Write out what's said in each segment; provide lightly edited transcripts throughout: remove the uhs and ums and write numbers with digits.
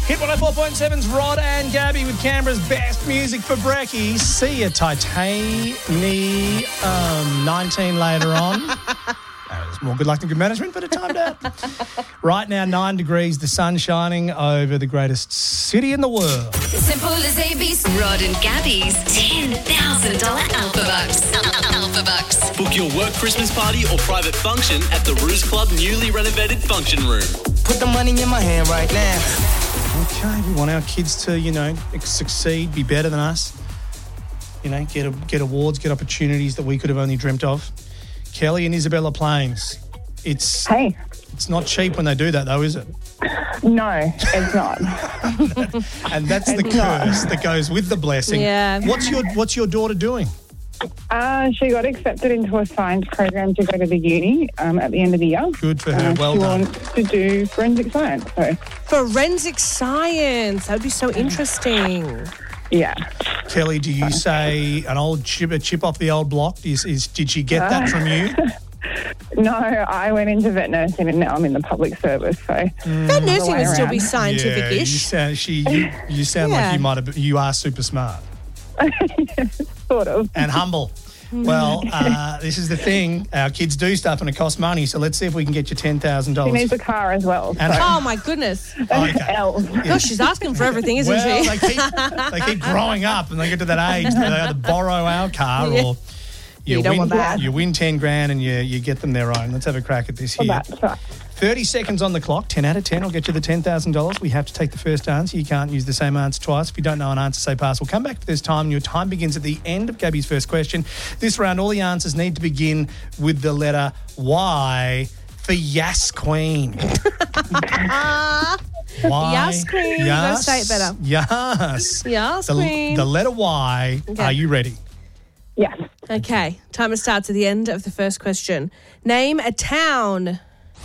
Hit 104.7's Rod and Gabby with Canberra's best music for brekkie. See you, Titanium 19 later on. There's more good luck than good management, but it timed out. Right now, 9 degrees, the sun shining over the greatest city in the world. Simple as ABC. Rod and Gabby's $10,000 Alpha Bucks. Alpha Bucks. Book your work Christmas party or private function at the Ruse Club newly renovated function room. Put the money in my hand right now. Okay, we want our kids to, succeed, be better than us. Get awards, get opportunities that we could have only dreamt of. Kelly and Isabella Plains. It's not cheap when they do that, though, is it? No, it's not. And that's the curse that goes with the blessing. Yeah. What's your daughter doing? She got accepted into a science program to go to the uni at the end of the year. Good for her. Well she done. wants to do forensic science. So Forensic science. That would be so interesting. yeah. Kelly, do you say an old chip off the old block? Did she get that from you? No, I went into vet nursing and now I'm in the public service. So Vet nursing would still be around. scientific-ish. You sound like you are super smart. Sort of. And humble. Well, this is the thing. Our kids do stuff and it costs money, so let's see if we can get you $10,000. She needs a car as well. And Oh, my goodness. okay. Gosh, she's asking for everything, isn't Well, she? they keep growing up and they get to that age where they either borrow our car Yeah. or You don't want that. You win 10 grand and you get them their own. Let's have a crack at this here. Well, that's right. 30 seconds on the clock, 10 out of 10 will get you the $10,000. We have to take the first answer. You can't use the same answer twice. If you don't know an answer, say pass. We'll come back to this time. Your time begins at the end of Gabby's first question. This round, all the answers need to begin with the letter Y for Yas Queen. Y. Yas Queen. You gotta say it better. Yes. Yas Queen. The letter Y. Okay. Are you ready? Yes. Okay, timer starts at the end of the first question. Name a town,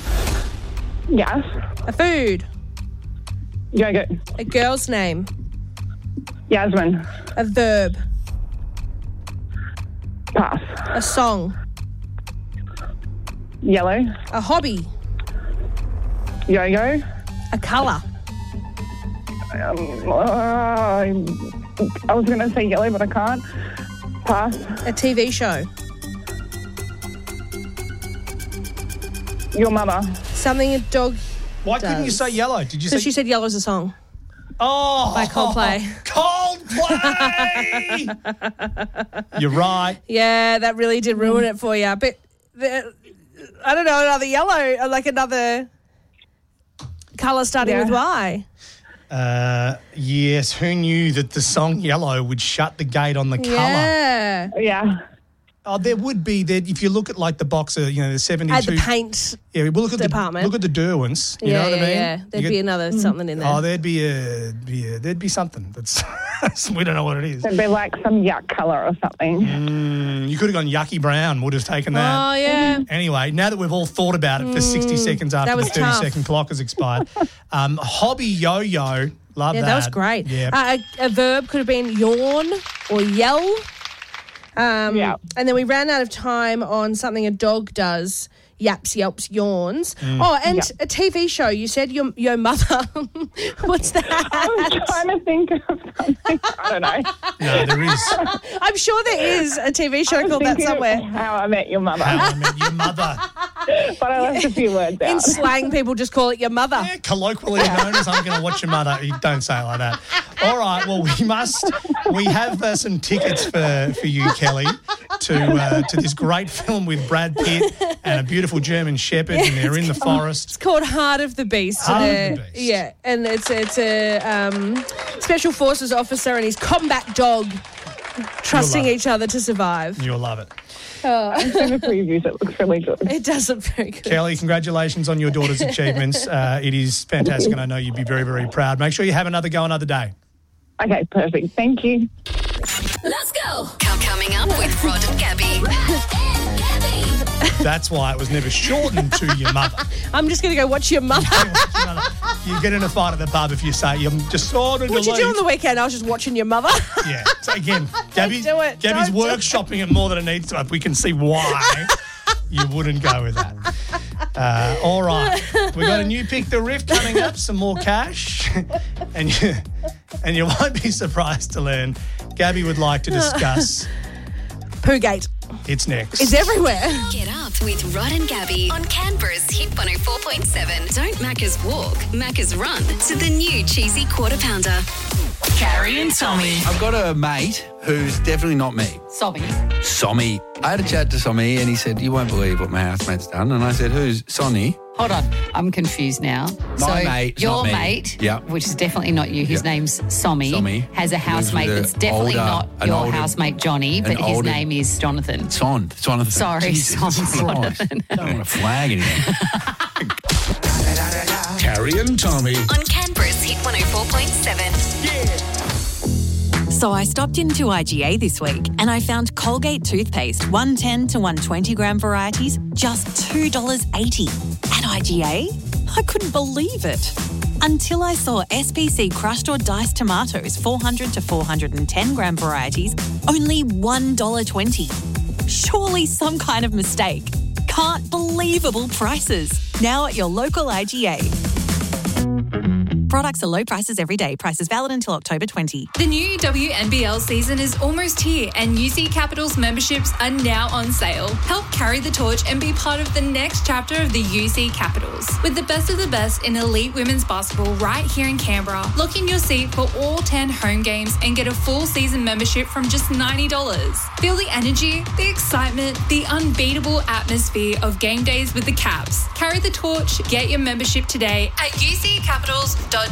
Yes. a food, Yogurt. a girl's name, Yasmin. a verb, Pass. a song, Yellow. a hobby, Yo-yo. a colour, I was going to say yellow, but I can't. Pass. a TV show, Your mother. something a dog. Why couldn't you say yellow? Did you So say? she said yellow's a song. Oh, By Coldplay. Coldplay. You're right. Yeah, that really did ruin it for you. But I don't know, another yellow, like another colour starting with Y. Yes. Who knew that the song "Yellow" would shut the gate on the colour? Yeah. Yeah. Oh, there would be. There, if you look at like the box of the 72. At the paint. Yeah, we'll look at department. look at the Derwents. You know what I mean? Yeah. There'd be another something in there. Oh, there'd be something that's we don't know what it is. It'd be like some yuck colour or something. You could have gone yucky brown. Would have taken that. Oh, yeah. Anyway, now that we've all thought about it for 60 seconds after the was 30-second clock has expired, hobby yo-yo. Love that. Yeah, that was great. Yeah. A verb could have been yawn or yell. Yeah. And then we ran out of time on something a dog does. Yaps, yelps, yawns. Oh, and a TV show. You said your mother. What's that? I was trying to think of something. I don't know. No, there is. I'm sure there is a TV show called that Thinking of somewhere. How I Met Your Mother. How I Met Your Mother. But I left a few words In out. slang, people just call it your mother. Yeah, colloquially known as I'm going to watch your mother. You don't say it like that. All right, well, we have some tickets for you, Kelly, to this great film with Brad Pitt and a beautiful German Shepherd, and they're in the forest. It's called Heart of the Beast. Heart of the Beast. Yeah, and it's a special forces officer and his combat dog trusting love it. each other to survive. You'll love it. I've seen the previews. It looks really good. It does look very good. Kelly, congratulations on your daughter's achievements. It is fantastic, and I know you'd be very, very proud. Make sure you have another go another day. Okay, perfect. Thank you. Let's go. Coming up with Rod and Gabby. That's why it was never shortened to your mother. I'm just going to go watch your mother. You get in a fight at the pub if you say, I'm just sort of What'd you do on the weekend? I was just watching your mother. Yeah. So again, Gabby's do it. Gabby's Don't do it. workshopping it more than it needs to. We can see why you wouldn't go with that. All right. We've got a new Pick the Riff coming up, some more cash. and you won't be surprised to learn Gabby would like to discuss Poogate. It's next. It's everywhere. Get up with Rod and Gabby on Canberra's Hit 104.7. Don't Macca's walk, Macca's run to the new cheesy quarter pounder. Carrie and Tommy. I've got a mate who's definitely not me. Sommy. I had a chat to Sommy and he said, you won't believe what my housemate's done. And I said, who's Sonny? Hold on, I'm confused now. My mate, your not me. mate, Yeah. which is definitely not you, his Yeah. name's Sommy, Lives has a with housemate a that's definitely not your older- housemate Johnny, but an his older- name is Jonathan. Jonathan. Sorry, Jesus Christ. Jonathan. Don't want to flag anything. Carrie and Tommy. On Canberra's Hit 104.7. So I stopped into IGA this week and I found Colgate toothpaste, 110 to 120 gram varieties, just $2.80. At IGA? I couldn't believe it. Until I saw SPC crushed or diced tomatoes, 400 to 410 gram varieties, only $1.20. Surely some kind of mistake. Can't believable prices. Now at your local IGA. Products are low prices every day. Prices valid until October 20. The new WNBL season is almost here and UC Capital's memberships are now on sale. Help carry the torch and be part of the next chapter of the UC Capitals. With the best of the best in elite women's basketball right here in Canberra, lock in your seat for all 10 home games and get a full season membership from just $90. Feel the energy, the excitement, the unbeatable atmosphere of game days with the Caps. Carry the torch, get your membership today at uccapitals.wnbl.com.au.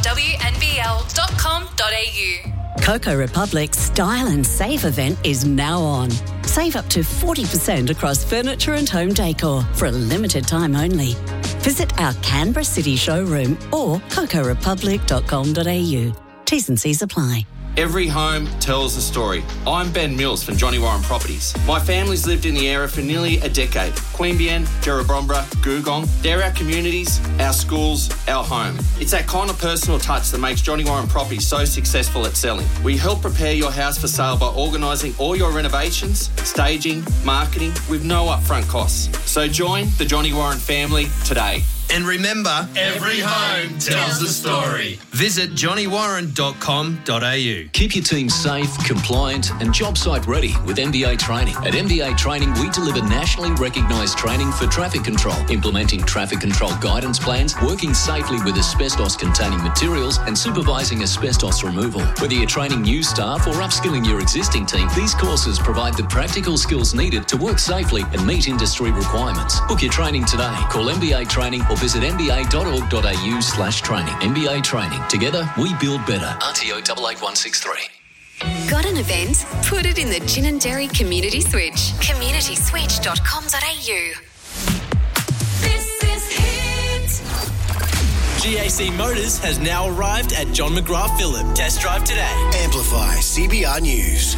Coco Republic's Style and Save event is now on. Save up to 40% across furniture and home decor for a limited time only. Visit our Canberra City showroom or cocorepublic.com.au. T's and C's apply. Every home tells a story. I'm Ben Mills from Johnny Warren Properties. My family's lived in the area for nearly a decade. Queanbeyan, Jerrabomberra, Googong, they're our communities, our schools, our home. It's that kind of personal touch that makes Johnny Warren Properties so successful at selling. We help prepare your house for sale by organising all your renovations, staging, marketing with no upfront costs. So join the Johnny Warren family today. And remember, every home tells a story. Visit johnnywarren.com.au. Keep your team safe, compliant and job site ready with MBA Training. At MBA Training, we deliver nationally recognised training for traffic control, implementing traffic control guidance plans, working safely with asbestos-containing materials and supervising asbestos removal. Whether you're training new staff or upskilling your existing team, these courses provide the practical skills needed to work safely and meet industry requirements. Book your training today. Call MBA Training or visit mba.org.au/training. MBA Training. Together, we build better. RTO 88163. Got an event? Put it in the Gin and Dairy Community Switch. communityswitch.com.au. This is Hit. GAC Motors has now arrived at John McGrath Phillip. Test drive today. Amplify CBR News.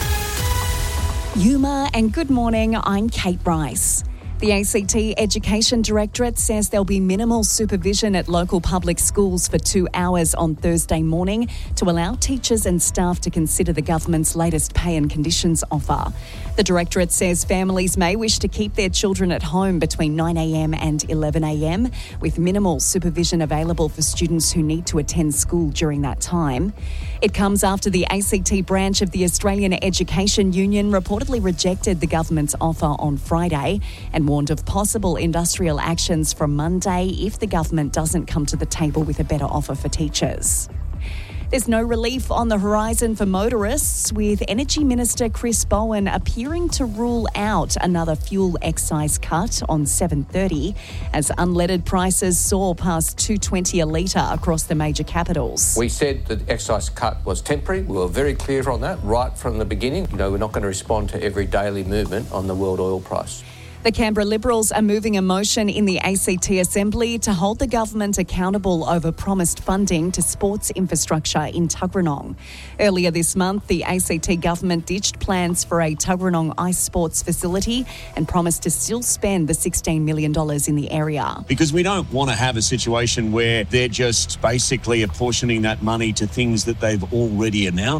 Yuma and good morning, I'm Kate Bryce. The ACT Education Directorate says there'll be minimal supervision at local public schools for 2 hours on Thursday morning to allow teachers and staff to consider the government's latest pay and conditions offer. The Directorate says families may wish to keep their children at home between 9am and 11am, with minimal supervision available for students who need to attend school during that time. It comes after the ACT branch of the Australian Education Union reportedly rejected the government's offer on Friday and warned of possible industrial actions from Monday if the government doesn't come to the table with a better offer for teachers. There's no relief on the horizon for motorists, with Energy Minister Chris Bowen appearing to rule out another fuel excise cut on 7:30 as unleaded prices soar past $2.20 a litre across the major capitals. We said that the excise cut was temporary. We were very clear on that right from the beginning. We're not going to respond to every daily movement on the world oil price. The Canberra Liberals are moving a motion in the ACT Assembly to hold the government accountable over promised funding to sports infrastructure in Tuggeranong. Earlier this month, the ACT government ditched plans for a Tuggeranong ice sports facility and promised to still spend the $16 million in the area. Because we don't want to have a situation where they're just basically apportioning that money to things that they've already announced.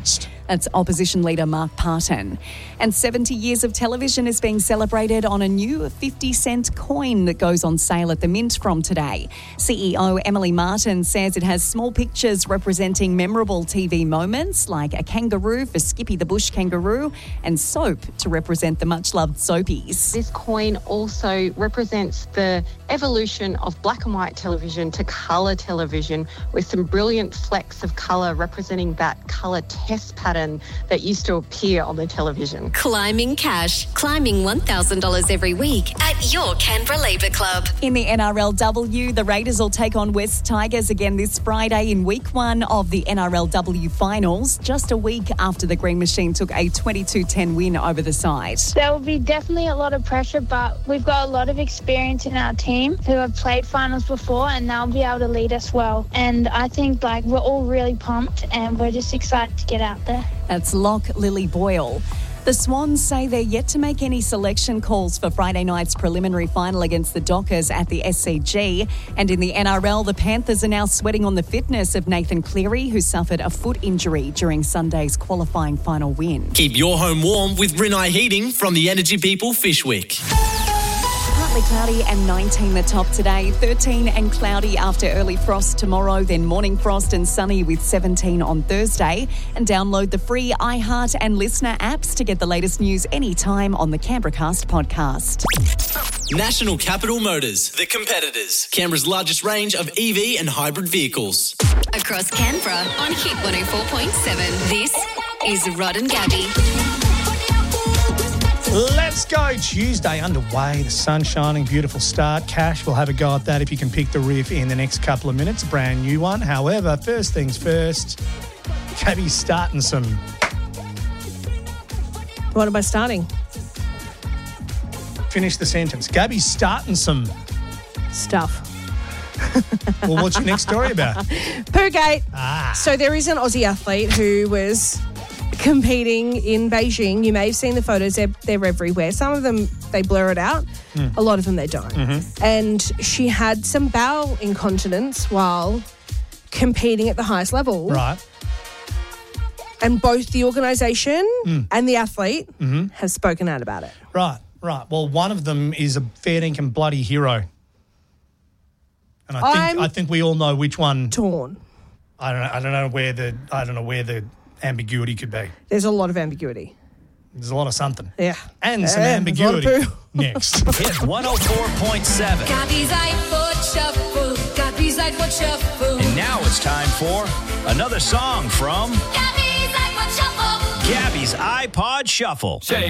That's opposition leader Mark Parton. And 70 years of television is being celebrated on a new 50-cent coin that goes on sale at the Mint from today. CEO Emily Martin says it has small pictures representing memorable TV moments like a kangaroo for Skippy the Bush kangaroo and soap to represent the much-loved soapies. This coin also represents the evolution of black and white television to colour television with some brilliant flecks of colour representing that colour test pattern that used to appear on the television. Climbing cash. Climbing $1,000 every week at your Canberra Labour Club. In the NRLW, the Raiders will take on West Tigers again this Friday in week 1 of the NRLW finals, just a week after the Green Machine took a 22-10 win over the side. There will be definitely a lot of pressure, but we've got a lot of experience in our team who have played finals before and they'll be able to lead us well. And I think we're all really pumped and we're just excited to get out there. That's lock Lily Boyle. The Swans say they're yet to make any selection calls for Friday night's preliminary final against the Dockers at the SCG. And in the NRL, the Panthers are now sweating on the fitness of Nathan Cleary, who suffered a foot injury during Sunday's qualifying final win. Keep your home warm with Rinnai Heating from the Energy People Fishwick. Partly cloudy and 19 the top today, 13 and cloudy after early frost tomorrow, then morning frost and sunny with 17 on Thursday. And download the free iHeart and Listener apps to get the latest news anytime on the CanberraCast podcast. National Capital Motors, the competitors. Canberra's largest range of EV and hybrid vehicles. Across Canberra on Hit 104.7. This is Rod and Gabby. Let's go. Tuesday underway. The sun's shining. Beautiful start. Cash, we'll have a go at that if you can pick the riff in the next couple of minutes. A brand new one. However, first things first, Gabby's starting some... What am I starting? Finish the sentence. Gabby's starting some... Stuff. Well, what's your next story about? Poogate. So there is an Aussie athlete who was competing in Beijing. You may have seen the photos. They're everywhere. Some of them, they blur it out. A lot of them, they don't. Mm-hmm. And she had some bowel incontinence while competing at the highest level. Right. And both the organisation and the athlete have spoken out about it. Right. Well, one of them is a fair dinkum bloody hero. And I think we all know which one. Torn. I don't know where the ambiguity could be. There's a lot of ambiguity. There's a lot of something. Yeah. And some ambiguity. Next. Hit 104.7. Gabby's iPod Shuffle. Gabby's iPod Shuffle. And now it's time for another song from Gabby's iPod Shuffle. Gabby's iPod Shuffle. Say